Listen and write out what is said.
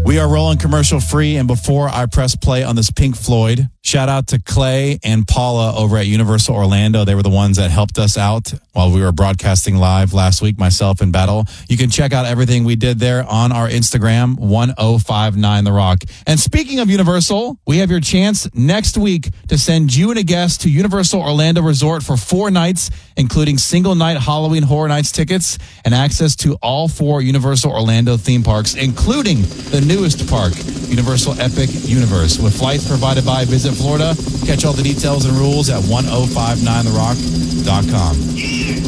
We are rolling commercial free, and before I press play on this Pink Floyd, shout out to Clay and Paula over at Universal Orlando. They were the ones that helped us out while we were broadcasting live last week, myself and Battle. You can check out everything we did there on our Instagram, 1059 The Rock. And speaking of Universal, we have your chance next week to send you and a guest to Universal Orlando Resort for 4 nights, including single night Halloween Horror Nights tickets and access to all 4 Universal Orlando theme parks, including the newest park, Universal Epic Universe. With flights provided by Visit Florida. Catch all the details and rules at 1059therock.com.